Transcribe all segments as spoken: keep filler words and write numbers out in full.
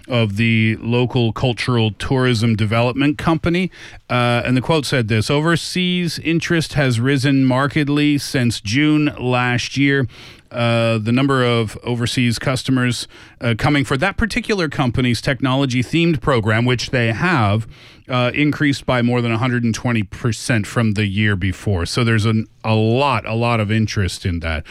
of the local cultural tourism development company. Uh, and the quote said this: "Overseas interest has risen markedly since June last year. Uh, the number of overseas customers uh, coming for that particular company's technology-themed program, which they have, uh, increased by more than one hundred twenty percent from the year before." So there's an, a lot, a lot of interest in that.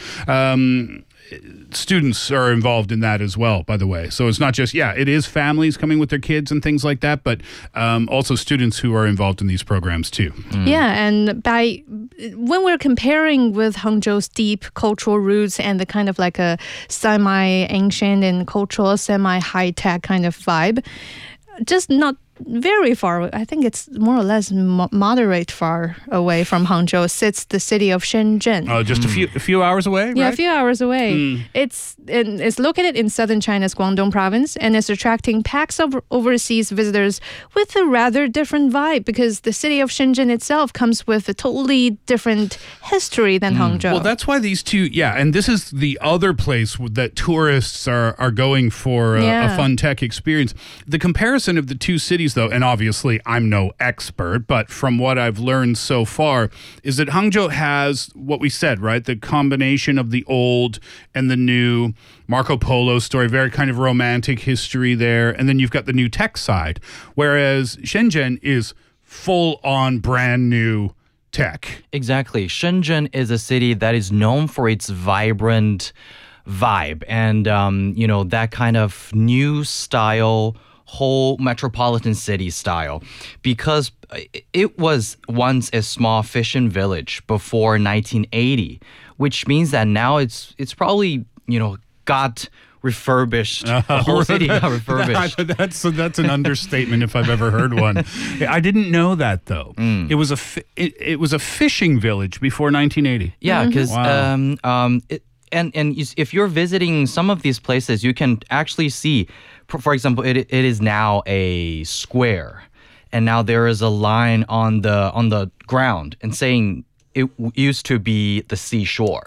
Um, students are involved in that as well, by the way. So it's not just, yeah, it is families coming with their kids and things like that, but um, also students who are involved in these programs too. Mm. Yeah, and by when we're comparing with Hangzhou's deep cultural roots and the kind of like a semi-ancient and cultural, semi-high-tech kind of vibe, just not very far, I think it's more or less mo- moderate far away from Hangzhou, sits the city of Shenzhen. Oh, just mm. a few a few hours away, Yeah, right? a few hours away. Mm. It's in, it's located in southern China's Guangdong province, and it's attracting packs of overseas visitors with a rather different vibe, because the city of Shenzhen itself comes with a totally different history than mm. Hangzhou. Well, that's why these two, yeah, and this is the other place that tourists are, are going for a, yeah. a fun tech experience. The comparison of the two cities, though, and obviously I'm no expert, but from what I've learned so far, is that Hangzhou has what we said, right? The combination of the old and the new. Marco Polo story, very kind of romantic history there. And then you've got the new tech side, whereas Shenzhen is full on brand new tech. Exactly. Shenzhen is a city that is known for its vibrant vibe and, um, you know, that kind of new style, whole metropolitan city style, because it was once a small fishing village before nineteen eighty, which means that now it's it's probably, you know, got refurbished. Uh, the whole city got refurbished. That, that's that's an understatement if I've ever heard one. I didn't know that though. Mm. It was a fi- it, it was a fishing village before nineteen eighty. Yeah, because mm-hmm. wow. um um it, and and if you're visiting some of these places, you can actually see, for example, it it is now a square, and now there is a line on the on the ground and saying it used to be the seashore.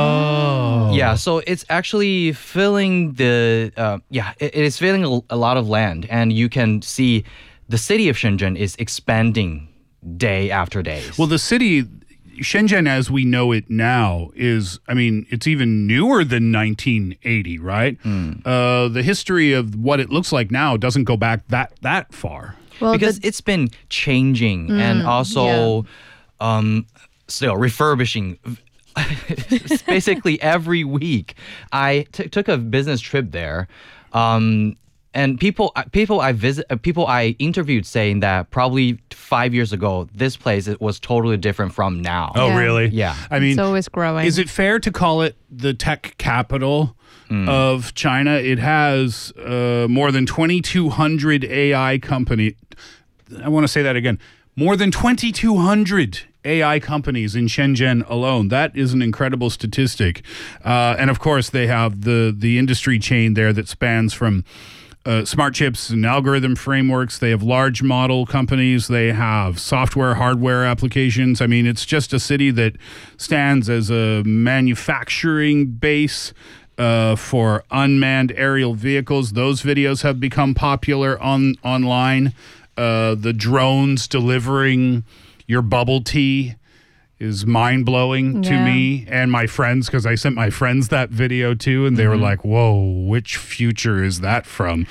Oh. Yeah, so it's actually filling the, uh, yeah, it, it is filling a, a lot of land. And you can see the city of Shenzhen is expanding day after day. Well, the city, Shenzhen as we know it now is, I mean, it's even newer than nineteen eighty, right? Mm. Uh, the history of what it looks like now doesn't go back that, that far. Well, because the, it's been changing mm, and also... Yeah. Um, Still refurbishing. Basically every week I t- took a business trip there, um, and people people I visit people I interviewed saying that probably five years ago this place it was totally different from now. Oh, yeah. really? Yeah. I mean, it's always growing. Is it fair to call it the tech capital mm. of China? It has uh, more than twenty-two hundred A I company. I want to say that again. More than twenty-two hundred A I companies in Shenzhen alone. That is an incredible statistic. Uh, and of course, they have the, the industry chain there that spans from uh, smart chips and algorithm frameworks. They have large model companies. They have software, hardware applications. I mean, it's just a city that stands as a manufacturing base Uh, for unmanned aerial vehicles. Those videos have become popular on online. Uh, the drones delivering your bubble tea is mind-blowing yeah. to me and my friends, because I sent my friends that video too, and they mm-hmm. were like, whoa, which future is that from?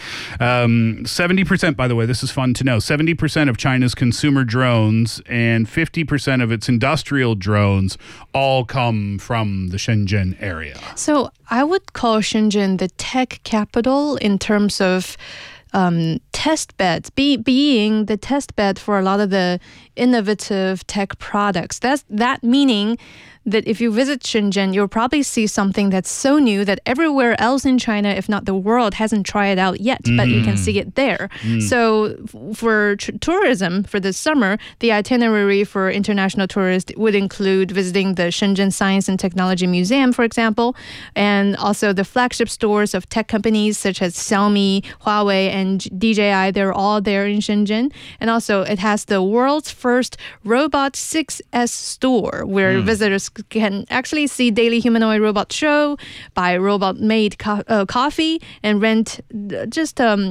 Um, seventy percent, by the way, this is fun to know, seventy percent of China's consumer drones and fifty percent of its industrial drones all come from the Shenzhen area. So I would call Shenzhen the tech capital in terms of Um, test beds, be, being the test bed for a lot of the innovative tech products. That's that meaning that if you visit Shenzhen, you'll probably see something that's so new that everywhere else in China, if not the world, hasn't tried it out yet, mm. but you can see it there. Mm. So f- for tr- tourism for this summer, the itinerary for international tourists would include visiting the Shenzhen Science and Technology Museum, for example, and also the flagship stores of tech companies such as Xiaomi, Huawei, and D J I. They're all there in Shenzhen. And also it has the world's first Robot six S store where mm. visitors can actually see daily humanoid robot show, buy robot-made co- uh, coffee, and rent just um